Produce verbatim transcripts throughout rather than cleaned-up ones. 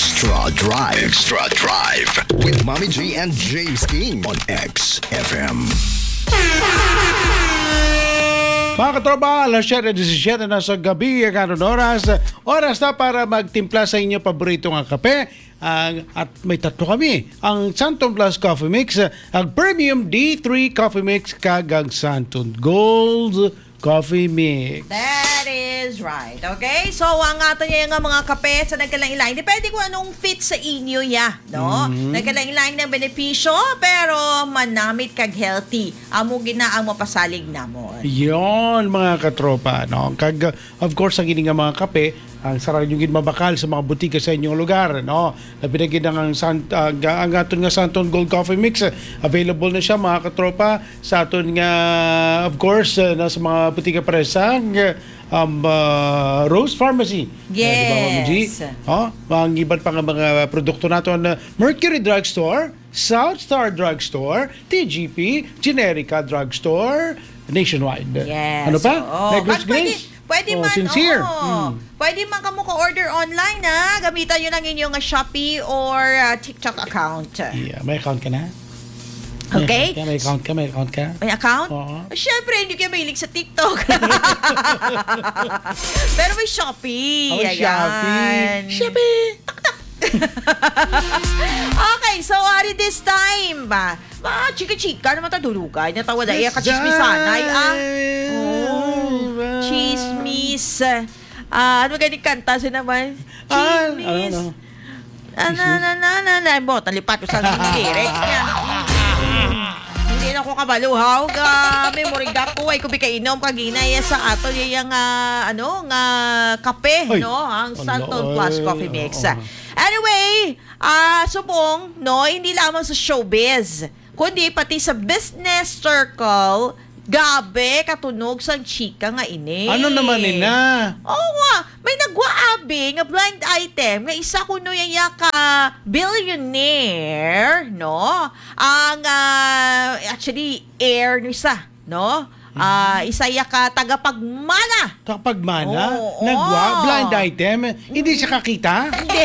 Extra Drive. Extra Drive. With Mommy G and James King on X F M. Mga katropa, alas siyete disisiete na sa gabi, kanon oras. Oras na para magtimpla sa inyo paboritong ang kape. Uh, at may tatlo kami. Ang Santon Plus Coffee Mix, ang Premium D three Coffee Mix, kagang Santon Gold Coffee Mix. That is right. Okay? So, ang ato niya yung mga kape sa nagkalailain. Depende kung anong fit sa inyo ya. No? Mm-hmm. Nagkalailain ng benepisyo, pero manamit kag healthy. Amo gina ang mapasalig na mo. Yon mga katropa. No? Kag, of course, ang ining mga kape, ang sarang yung mabakal sa mga butika sa inyong lugar, no? Pinagin ang Sant, uh, ang aton nga Santon Gold Coffee Mix, available na siya mga katropa sa aton nga, of course, uh, na sa mga butika presang um, uh, Rose Pharmacy. Yes. Uh, diba, oh, ang iba't pang mga produkto naton na Mercury Drugstore, South Star Drugstore, T G P, Generica Drugstore, nationwide. Yes. Ano pa? Oh, Negros Grace. Pwede oh, man, sincere. oo. Mm. Pwede man kamo ka-order online, ha? Gamitan nyo ng inyong uh, Shopee or uh, TikTok account. Yeah, may account ka na? Okay? May account ka, may account ka. May account? Oo. Siyempre, hindi kayo mahilig sa TikTok. Pero may Shopee. Oh, Ayan. Shopee. Shopee. Tak, tak. Okay, so hari this time ba? Ba, chika-chika naman tadulugay. Natawa na iya kachismisanay ang oh, chismis. Ah, ano ganit kanta siya naman? Chismis. Ano, Ano, ano, ano, ano, ano, mo, talipat ko sa lyrics niya. Hindi na ako kabaluhaw. Ga, memory gap ko. Ay, kubi kainom kaginay sa ato yung uh, ano, nga kape, Oy. no? Ang Santon Ano, Plus oy, Coffee Mix. oo. Anyway, ah, subong, no, hindi lamang sa showbiz, kundi pati sa business circle, gabi katunog sang chika nga ini. Ano naman ina? Oo nga, may nagwaabi nga blind item nga isa kuno yaya ka billionaire, no? Ang uh, actually heir no isa, no? Ah, uh, isa ya ka tagapagmana. Tagapagmana? Oo, Nagwa? oo. Blind item? Hindi siya kakita? Hindi.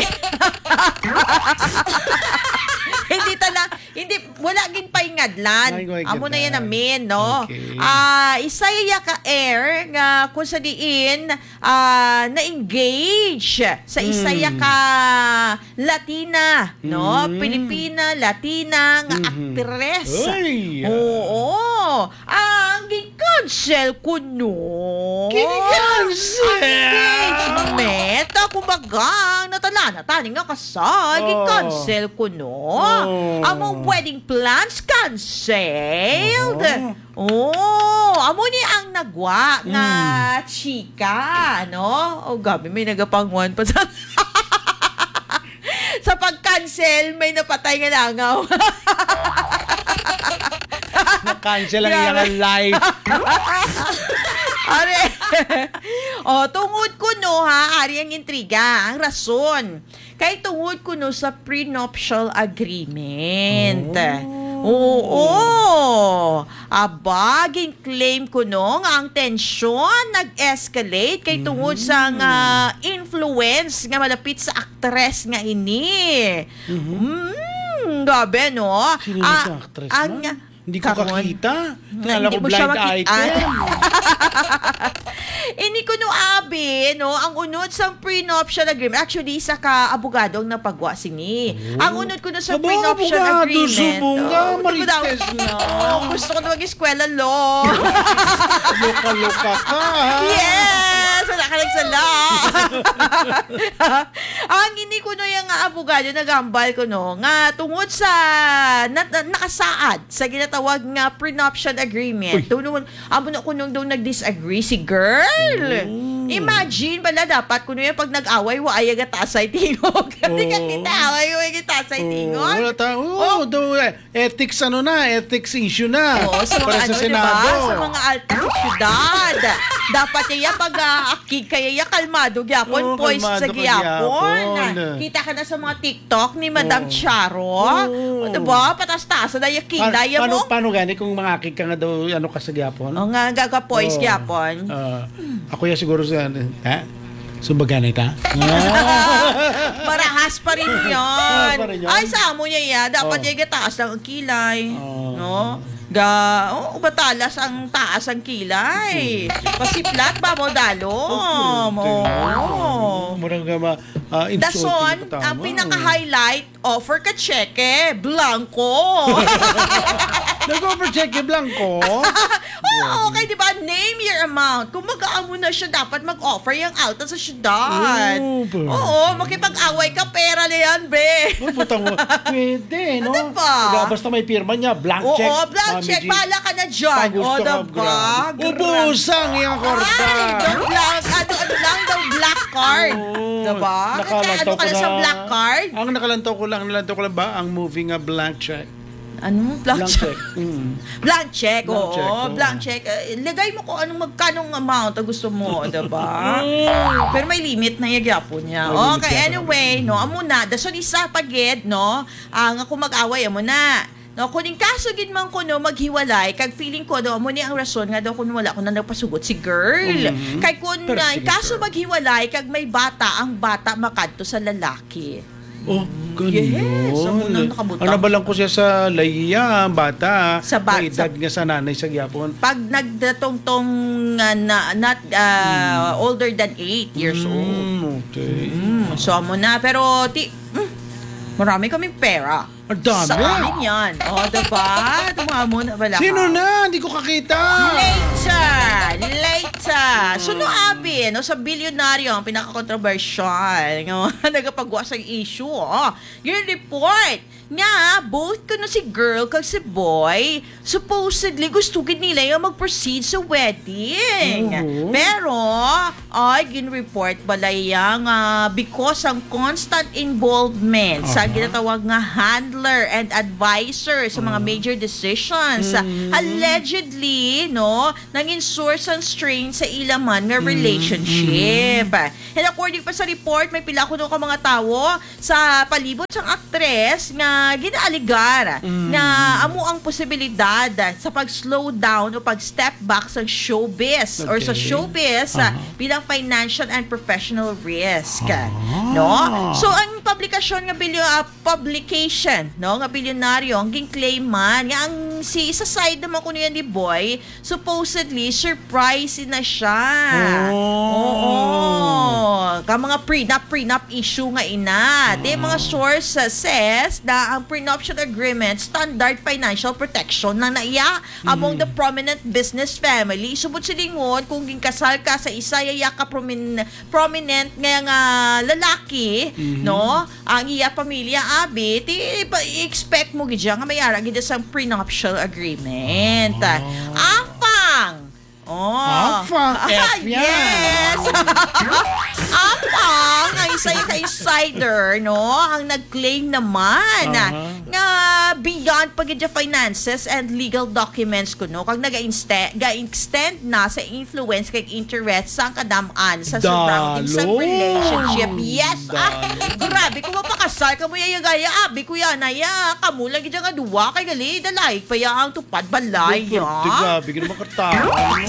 Hindi tala, hindi wala gin paingadlan. Ay, wala Amo na gin yan pa. namin, no. Okay. Ah, isa ya ka air nga kung sa diin ah na engage sa isa ya Mm. ka Latina, no. Mm. Pilipina, Latina nga Mhm. actress. Uy! Oo. Ang gi-cancel ko no. Kini-cancel? Engagement. Kumbaga, natala na tani nga kasal. Oh. Gi-cancel ko no. Oh. Among wedding plans canceled. Oh, amo ni ang nagwa nga chika, no? Oh, gabi may nagapangwan pa sa sa pag-cancel, may napatay nga langaw. Na-cancel ang Grabe. iyang life. Are. Oh, tungod ko no ha, ari ang intriga, ang rason. Kay tungod ko no sa prenuptial agreement. Oo. Oh. Aba, claim ko no nga ang tensyon nag-escalate kay tungod sa nga influence nga malapit sa actress nga ini. Mm, gabi no. Sino Ah, sa actress ang, na? Hindi ko karon. kakita. Nga, Kala hindi ko mo siya blind makita. item. Ini ko no abi, no, ang unod sa prenuptial agreement. Actually, sa ka-abogadong na pagwa sini. Oh. Ang unod ko no sa Aba, prenuptial abogado, agreement. subong ka, oh, di ba daw- Marites na. Oh, gusto ko na mag-eskwela law. Loka-loka ka, ha? Yes! Wala ka nagsala. Ang hindi ko no yung nga abogado, nagambal ko no, nga tungod sa na, na, nakasaad sa ginatawag nga prenuptial agreement. Doon naman, amo na ko nung doon nag-disagree si girl. Oh. Imagine, bala dapat kuno yung pag nag-away, wa ay agatasay tingog. Kasi Oh. ka kita, away, wa ay agatasay tingog. Wala tayo. Oh, do, eh, ethics ano na, ethics issue na. Oo, sa mga Para ano, sa diba? Senado. Sa mga alta syudad. Dapat kaya pag uh, akig kaya ya kalmado gyapon, Oo, poised sa kalmado ka gyapon. gyapon. Kita ka na sa mga TikTok ni Madam Oo. Charo. Oo. O, diba? Patas-taas na yung Pa- kilay paano, mo. paano gani kung mga akik ka nga daw, ano ka sa gyapon? O nga, gaga-poised Oo. gyapon. Ah, ako ya siguro sa, ha? Sumbaganay ta? Marahas Taas pa rin yan. Taas pa rin yan. Ay, sa amo niya yan. Dapat Oh. yung taas lang ang kilay. Oh. No? Ga, oh, batalas ang taas ang kilay. Pasiplat ba mo dalom? Oh. Murang nga ma, uh, Dason, ang pinaka-highlight, offer ka cheque, blanco. Nag-over check yung blanco. Oo, okay, di ba? Name your amount. Kung mag-aamo na siya, dapat mag-offer yung alta sa syudad. Oo, ba? Oo, makipag-away ka, pera na yan, be. Putang mo. Pwede, no? Ano ba? Diba, basta may pirma niya, blank Oo, check. blank Mami check. G. Bahala ka na dyan. Pag gusto O, ka, diba? grabe. Ubusang yung korda. Ay, the black, ano, ano lang daw, black card. Oo. Diba? Nakalantaw Ano ka ko na sa black card? Ang nakalantaw ko lang, nalantaw ko lang ba ang movie nga blank check? Ano? Black, Blank check. check. Mm. Blank check, Blank oo. check, oo. Blank check. Eh, lagay mo kung anong magkanong amount ang gusto mo, diba? Pero may limit na yagyapo niya. May limit Okay, yan. anyway, no, amo na. Daso ni sa pagid, no, ang ako mag-away, amo na. No, kuning kaso gid man ko no maghiwalay kag feeling ko do amo ni ang rason nga daw kun wala ko na nagpasugot si girl. Mhm. Kay kun Pero uh, sige, kaso girl. maghiwalay kag may bata, ang bata makadto sa lalaki. Oh, ganun. Yes, ang unang nakabutang. Ang nabalang ko siya sa layya, bata. Sa ba- May edad nga sa nanay sa gyapon. Pag nagdatong-tong uh, na, not uh, older than eight years old. Mm, okay. Mm, so amo na pero ti mm, marami kaming pera. Ang dami. Sa amin yan. O, diba? Tumamo na bala ka. Sino na? Hindi ko kakita. Later! Later! So, no, abi, no, sa bilyonaryo, ang pinaka-controversial, no, nagapagawa sa issue, oh, yung report, nga, both ko na si girl kag si boy, supposedly gusto gid nila yung mag-proceed sa wedding. Oo. Pero, ay, gin-report balay yang ah, because ang constant involvement sa Aha. ginatawag nga handler and advisor sa mga major decisions. Allegedly, no, nanging source and strain sa ilaman nga relationship. And according pa sa report, may pila ko nung ka mga tao sa palibot sang aktres nga ginaaligar na amo ang posibilidad sa pag-slow down o pag-step back sa showbiz or sa Okay. showbiz Aha. bilang financial and professional risk. Ah. No? So, ang publikasyon nga bilyo, uh, publication, no, nga bilyonaryo, ang ging-claim man, nga ang si sa side naman ko niya ni Boy, supposedly, surprise na siya. Oh. Oo. Ka mga prenup, prenup issue nga ina. Di mga sources says na ang prenuptial agreement, standard financial protection na naiya among the prominent business family. Subot silingon, kung ginkasal ka sa isa yaya ka promin, prominent nga nga lalaki, no? Ang iya pamilya abi, ti i-expect mo gid nga may ara gid sa prenuptial agreement. Apang. Oh. Apang, F yan. Yes. Apang, ang isa yung ka-insider, no? Ang nag-claim naman na Aha. nga beyond pagid the finances and legal documents ko, no? Kag nag-extend ga-extend na sa influence kag interest sa kadamaan sa surrounding sa Dalo. relationship. Yes. Ah, Dalo. grabe, kung mapakasal ka mo yaya gaya, abi kuya na ya, kamo lagi dyan nga duwa kay gali, dalay pa ya ang tupad balay ya. Grabe, gano'n makatao.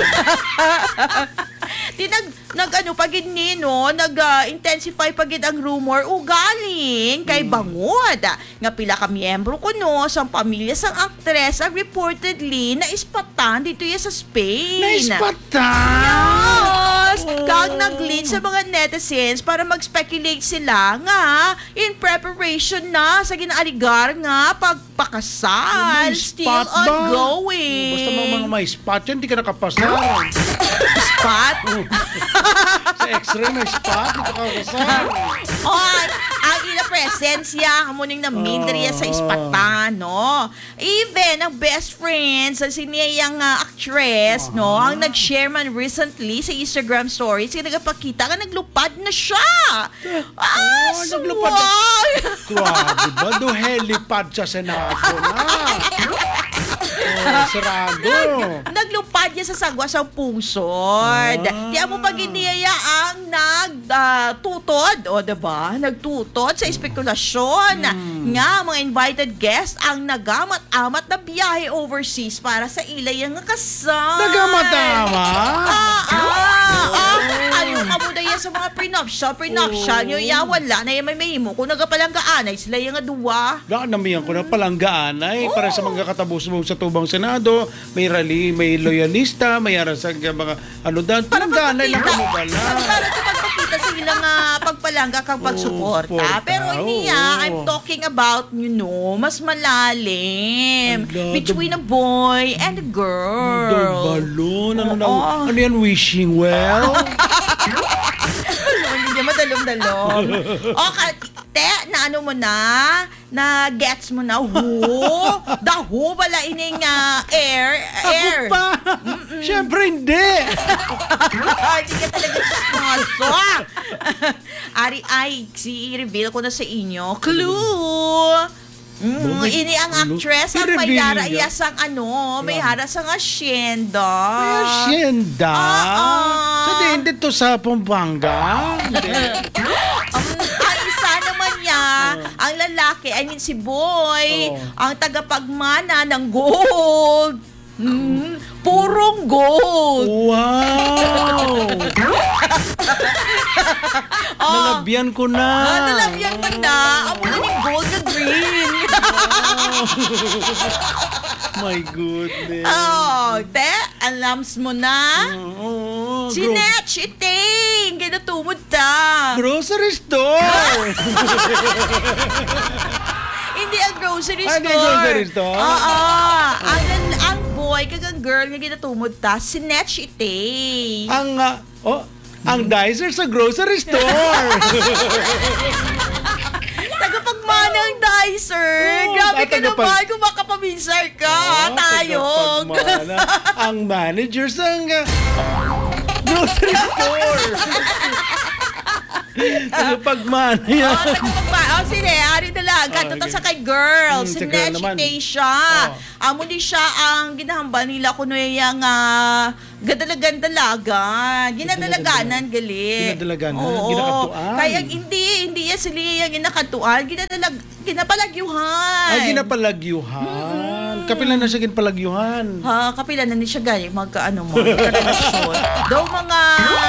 Di nag, nag ano, pagid ni, no, nag-intensify pagid ang rumor ugaling kay Bangod. Nga pila ka miyembro ko, no, sa pamilya sang aktres ang reportedly na ispatan dito ya sa Spain. Naispatan. Yes! Oh. Kag nag-lead sa mga netizens para mag-speculate sila nga in preparation na sa ginaaligar nga pagpakasal. May Still spot ba? ongoing. Basta mga mga may spot yan, hindi ka nakapasal. Spot? Sa x-ray may spot, hindi ka nakapasal. Oy, ang ila presensya, hamuning na mindriya sa ispatan, no? Even ang best friends sa siniyang uh, actress, no? Ang nag-share man recently sa Instagram stories, kasi nagpakita ka, naglupad na siya. Ah, Oh, naglupad na- swag! Grabe ba? Do helipad sa Senado na. Oh, sarado. Naglupad niya sa sagwa sa pusod. Ah. Di mo pag iniyaya ang nagtutod, o diba? Nagtutod sa espekulasyon nga mga invited guests ang nagamat-amat na biyahe overseas para sa ilay ang kasal. Nagamatama. Ah, ah. Ah, ayaw ka mo na yan sa mga prenuptial. Prenuptial, Oo. yung iya wala na yung may mahimo. Kung nagapalanggaan ay sila yung nga duwa. Nakanamihan ko na palanggaan ay para sa mga katabos mo sa tubang Senado, may rally, may loyalista, may arasag mga ano dan. Para Palanggaan ay lang magpakita. mo bala. Para sa pagpakita sa ilang uh, pagpalangga kang pagsuporta. suporta. Pero hindi Oo. ah, I'm talking about, you know, mas malalim. Ala, Between a boy and a girl. Dog balon. Ano, na, Oo. ano yan? Wishing well? Hindi niya madalong-dalong. O, te, na ano mo na, na gets mo na, who? The who pala ining uh, air, air. Ako pa! Siyempre hindi! Hindi ka talaga chismoso. Ari, ay, si-reveal ko na sa inyo. Clue! Mm, Bakit? ini ang actress ang may I-reveal yara niya? iyasang ano, may hara sa asyenda. May asyenda? Ah, Sa din dito sa Pampanga? Hindi. Um, ang isa naman niya, ang lalaki, I mean si Boy, Oh. ang tagapagmana ng gold. Mm, purong gold. Wow! Oh, Nalabyan ko na. ah, nalabyan mo na. Ang mula ni gold na green. My goodness. Oh, te, alams mo na. Oo. Si gro- Netch, iting. Ginatumod ta. Grocery store! Hindi ang grocery Ah, store. hindi grocery store? Oo. Ang, ang boy, kagang girl nga ginatumod ta, si Netch, iting. ang, ah, oh, ang dicer sa grocery store. Tagapagmana ang dicer. Oo, Grabe at ka tagapag- naman kung makapaminsar ka. Oh, Tayog. tagapagmana. Ang manager sa ah, grocery store. Tagapagmana yan. Oh, tagapagmana. Oh, sige, ari na lang. Kanto Oh, ta okay. sa kay girl. Hmm, si sa girl Netch, naman. itay siya. Oh. Amo ni siya ang ginahambal nila kuno yung uh, gadalagan-dalaga. Ginadalaganan gali. Ginadalaganan? Oo. Ginakatuan? Kaya hindi, hindi yan sila yung ginakatuan. Ginadalag, ginapalagyuhan. Ay, ginapalagyuhan. Kapilan na siya ginapalagyuhan. Ha, kapila na ni siya gani magkaano mo, magkarelasyon. Daw mga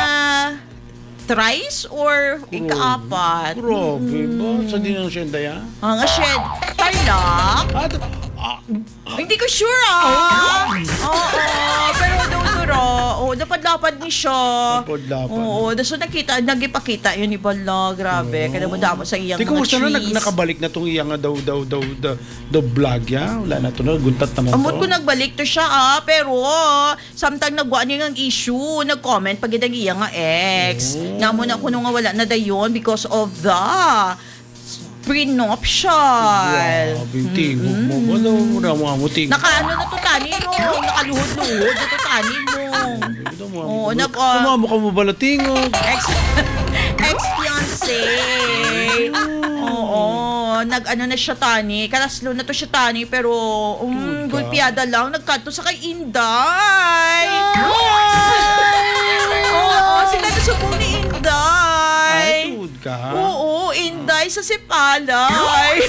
thrice or ikaapat. Grabe ba? Sa di na siya daya? Ang shed. Tarlac? At, ah, Hindi ko sure ah. Oo, pero daw duro. Oo, dapat-dapat ni siya. Dapat-dapat. Oo, so nakita, nagipakita yun ni Bala. Grabe, kada mo damo sa iyang di mga kumusta na nag, trees. nakabalik na tong iyang nga daw daw daw daw daw vlog ya? Wala na to na guntat naman to. Amot ko nagbalik to siya ah, pero samtang nagwa niya ng issue, nag-comment pag idang iya nga ex. Oh. Namo na kuno nga wala na dayon because of the prenuptial. Grabe, tingog mo. Ano mo na mga muting? Naka ano na to tani mo, nakaluhod-luhod na to tani mo. Oo, nag uh, Ano mo ka mo bala tingog? ex ex-fiancé. Oo, nag ano na siya tani, kalaslo na to siya tani pero um, Tuka. gulpiada lang nagkanto sa kay Inday. Oo, sila nasubong ni Inday. Ay, tuod ka. Oo, Inday sa Sipalay.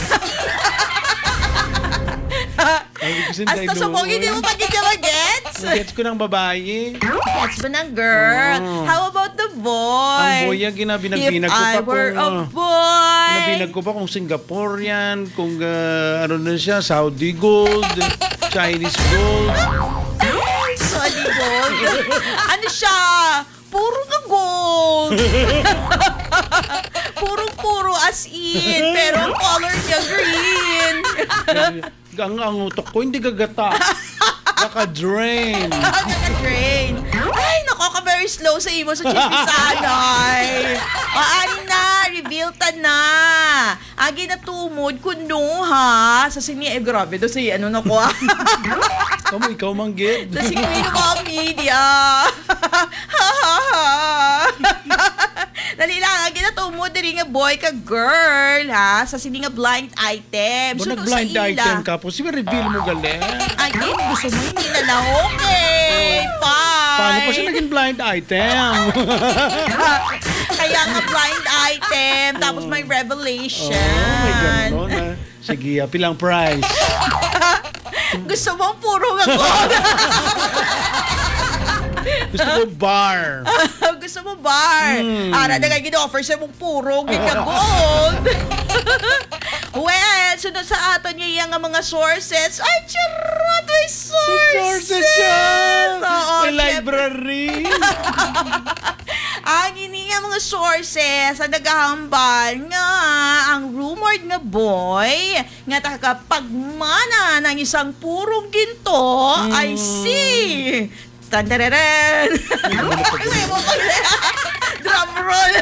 Ay, kasi Hasta dahil subong, doon. hindi mo pa kita mag-gets? Gets ko ng babae. Gets ba ng girl? Oh. How about the boy? Ang boy yan, ginabinag-binag If ko I pa were kung... a ah, boy. Pinabinag ko pa kung Singaporean, kung ah, ano na siya, Saudi gold, Chinese gold. Solid gold. Ano siya? Puro nga gold. Purong-puro as in. Pero ang color niya green. Ang, ang utok ko, hindi gagata. Naka-drain. Naka-drain. Ay, nako ka very slow sa imo sa chismisanay. Maari na, reveal ta na. Agi na tumod kuno ha. Sa sini, eh grabe, do si ano na ko ah. Kamu, ikaw manggit. Sa si Queen of all media. Ha ha ha. Dali lang, agi na tumod diri nga boy ka girl ha. Sa sini nga blind item. Ba Suno nag-blind sa ila. item ka po, sige reveal mo gali. Ay, eh, gusto mo hindi na lang okay. Bye. Paano pa siya naging blind item? Kaya nga blind item, tapos may revelation. Oh, may gano'n. ah. Sige, ah, pilang price. Gusto mo puro ako. Gusto ko bar. Gusto mo bar? Mm. Ara na nga gina-offer sa mong puro ganyan gold. Well, sunod sa aton niya yung mga sources. Ay, charot! May sources! Sources siya! Oo, May syempre. library. Ang ini nga mga sources ang naghahambal nga ang rumored nga boy nga takapagmana ng isang purong ginto ay si Tandararen! Drum roll!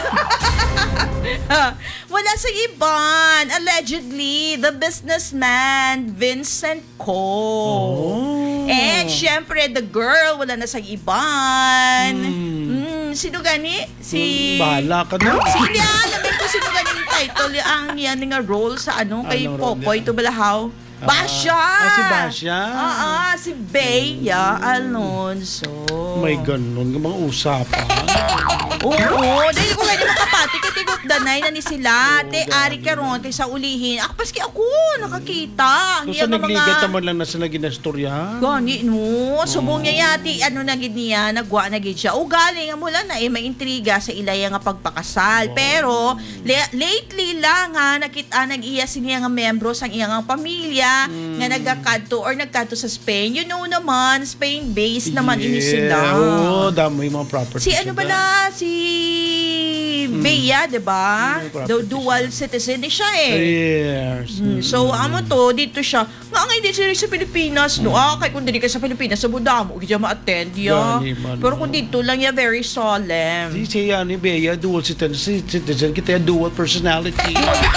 Wala sa iban. Allegedly, the businessman Vincent Ko. Oh. And syempre, the girl, wala na sa iban. Mm. Mm, sino gani? Si... Bahala ka na. Si Iliana, may ko sino gani yung title. Ang yan nga role sa ano, kay Anong role Popoy niya? Tubalahaw. Basya! Ah, si Basya. Oo, si Bea Alonso. May ganun, mga usapan. Oo, dahil ko ganyan makapati kay Tigop Danay na ni sila. Oo, Te, ari karon kay sa ulihin. Ako paski ako nakakita. So, Ang sa iyang nagligat mga naman lang na sa naginastorya. Gani no, subong niya yati ano na gid niya, nagwa na gid siya. O galing nga mula na eh may intriga sa ilaya nga pagpakasal. Pero le- lately lang ha nakita nag-iya siniya nga membro sang iyang nga pamilya nga nagkakadto or nagkadto sa Spain. You know naman, Spain based naman ini sila. Oo, dami yung mga properties. Si ano bala, si Bea, di ba? Hmm, properties. Du- dual citizen di siya eh. Yes. Mm, So, amo to, dito siya. Nga nga hindi siya sa Pilipinas, no? Ah, kaya kung hindi ka sa Pilipinas, sa Budamo, hindi siya ma-attend, ya. Gani man, Pero no? kung dito lang, ya, very solemn. Si siya ni Bea, dual citizen, citizen kita yung dual personality.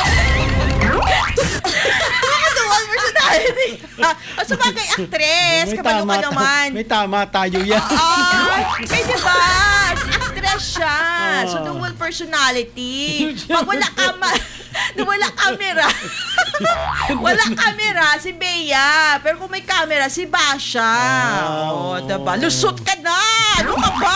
Dual personality. Ah, o sa bagay, actress, kabalo ka naman. May tama tayo yan. Ah, eh, di ba? Actress siya. So, Ah. dual personality. Pag wala kama, wala camera. wala camera, si Bea. Pero kung may camera, si Basha. Ah, oh, oo. diba? Lusot ka na! Ano ka ba?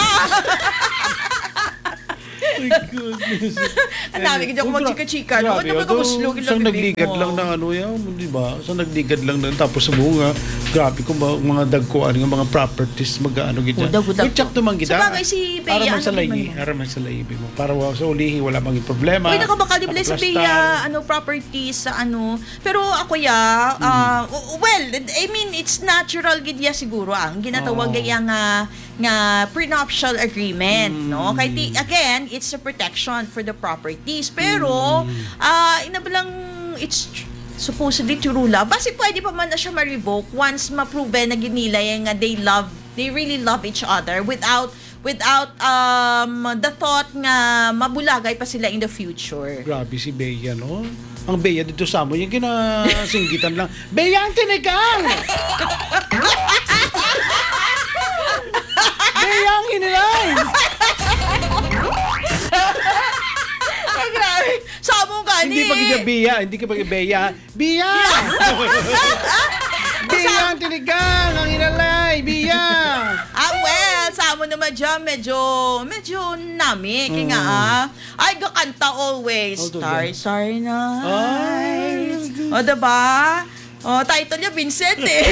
My goodness. Ang dami, hindi ako magchika-chika. No? Ano ba kamuslog Isang nagligad lang ng ano yan, di ba? Isang nagligad lang ng tapos sa bunga. Grabe kung ba, mga dagkuan, ng mga properties, mag-ano gita. Oh, dagudag Check naman kita. Sa bagay, si Bea, Para man ano sa ba lahi, naman? para man sa lahi mo. Para wa- sa ulihi, wala mang problema. Uy, nakabakal di sa Nakaplastar. Bea, ano, properties sa ano. Pero ako ya, ah, w- well, I mean, it's natural gid ya siguro ang ginatawag Oo. gaya nga nga prenuptial agreement, no? Kay ti, again, it's a protection for the properties. Pero ah inabalang it's tr- supposedly true love. Basi pwede pa man na siya ma-revoke once ma-prove na ginilay nga they love, they really love each other without without um the thought nga mabulagay pa sila in the future. Grabe si Bea, no? Ang Bea dito sa mo, yung kinasinggitan lang, Bea ang tinigang! Bea ang hinilay! Ay, grabe. Sabo gani. Hindi pa kita Bea, hindi ka pa Bea. Bea! Bea ang tinigang, ang hinilay, Bea! Ah, well, sa mo naman dyan, medyo, medyo nami. Kaya nga, ah. Ay, gakanta always. Oh, Starry, diba? starry night. Ay, O, diba? O, title niya, Vincent eh.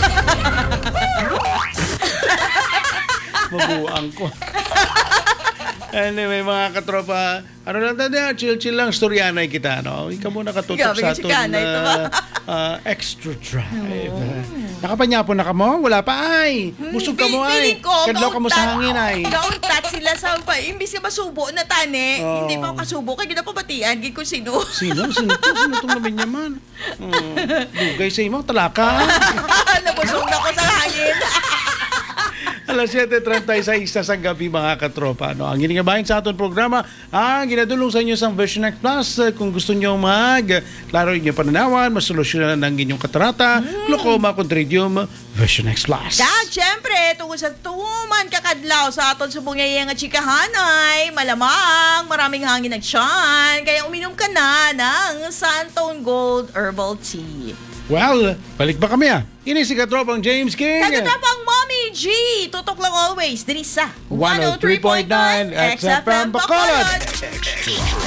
Mabuang ko. Anyway, mga katropa, ano lang tayo, chill-chill lang, storyanay kita, no? Ikaw muna katutok Grabe sa ka, aton chikana ito ba? uh, uh, extra drive. Nakapanyapon na ka mo? Wala pa ay. Busog ka mo ay. Feeling ko, Kadlaw ka mo sa kauntat- hangin ay. Kauntat sila sa pa. Imbis ka masubo na tani. Oh. Hindi pa ako kasubo. Kaya ginapabatian. Gid kung sino. Sino? Sino to? Sino itong namin yaman? Hmm. Dugay sa imo, talaka. Nabusog na ko sa hangin. Alas siyete trenta y seis sa gabi mga katropa. No? Ang ginigabahin sa aton programa, ang ginadulong sa inyo sa Vision X Plus. Kung gusto nyo mag, klaro inyong pananawan, masolusyonan ng inyong katarata, glaucoma, chondridium, Vision X Plus. Kag, syempre, tungkol sa tuman kakadlaw sa aton subong nga chikahanay, malamang, maraming hangin at tiyan. Kaya uminom ka na ng Santone Gold Herbal Tea. Well, balik ba kami ah? Ini si katropang James King. Katatapang Mommy G! Tutok lang always, diri sa one oh three point nine X F M Bacolod. Extra